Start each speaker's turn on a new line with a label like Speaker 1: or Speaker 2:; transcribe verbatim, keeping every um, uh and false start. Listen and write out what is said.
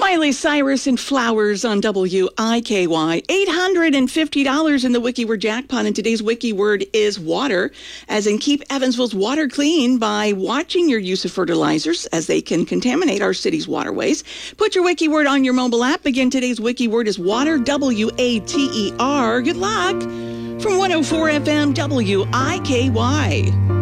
Speaker 1: Miley Cyrus and Flowers on W I K Y. eight hundred fifty dollars in the Wiki Word jackpot, and today's Wiki Word is water, as in keep Evansville's water clean by watching your use of fertilizers, as they can contaminate our city's waterways. Put your Wiki Word on your mobile app. Again, today's Wiki Word is water, W A T E R. Good luck from one oh four F M W I K Y.